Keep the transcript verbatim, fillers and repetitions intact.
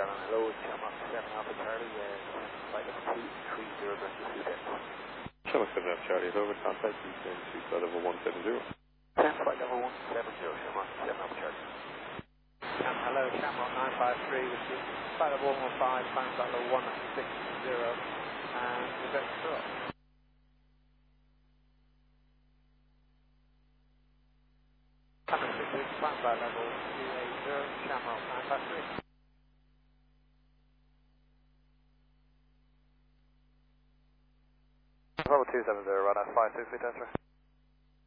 Skyline, hello, Shamrock seven Alpha Charlie, uh, flight level two three zero versus two ten. Shamrock seven Alpha Charlie, over contact, descend to flight level one seven zero. ten, flight level one seven zero, Shamrock seven Alpha Charlie. Um, hello, Shamrock nine five three, which is flight level one one five, climb flight level one six zero, and reverse to up. Climb six six, climb flight level two eight zero, Shamrock nine five three. Level two seven zero, right at five six, we test